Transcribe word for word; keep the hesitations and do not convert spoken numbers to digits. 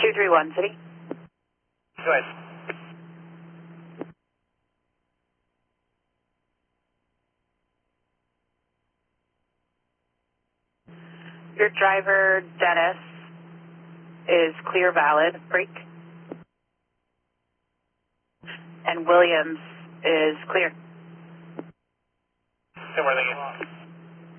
two three one, City. Go ahead. Your driver, Dennis, is clear valid, brake. And Williams is clear. Good morning.